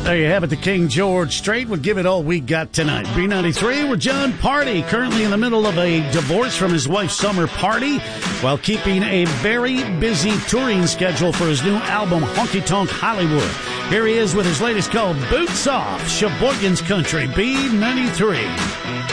There you have it, the King George Strait. We'll give it all we got tonight. B93, we're John Party, currently in the middle of a divorce from his wife's summer party, while keeping a very busy touring schedule for his new album, Honky Tonk Hollywood. Here he is with his latest called Boots Off, Sheboygan's Country, B93.